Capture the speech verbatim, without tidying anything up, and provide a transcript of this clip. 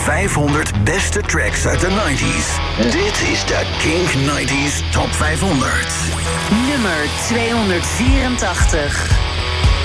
vijfhonderd beste tracks uit de nineties. Dit is de Kink nineties Top vijfhonderd. Nummer tweehonderdvierentachtig.